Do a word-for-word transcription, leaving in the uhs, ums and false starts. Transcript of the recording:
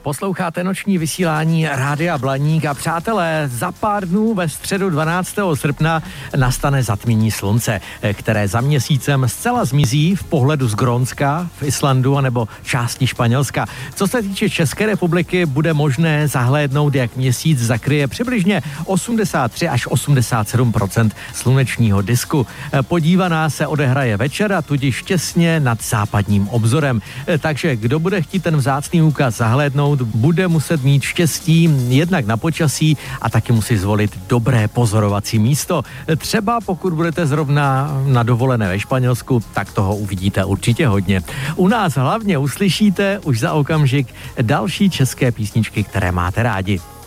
Posloucháte noční vysílání Rádia Blaník a přátelé, za pár dnů ve středu dvanáctého srpna nastane zatmění slunce, které za měsícem zcela zmizí v pohledu z Grónska, v Islandu anebo části Španělska. Co se týče České republiky, bude možné zahlédnout, jak měsíc zakryje přibližně osmdesát tři až osmdesát sedm procent slunečního disku. Podívaná se odehraje večer a tudíž těsně nad západním obzorem. Takže kdo bude chtít ten vzácný úkaz zahlédnout, bude muset mít štěstí jednak na počasí a taky musí zvolit dobré pozorovací místo. Třeba pokud budete zrovna na dovolené ve Španělsku, tak toho uvidíte určitě hodně. U nás hlavně uslyšíte už za okamžik další české písničky, které máte rádi.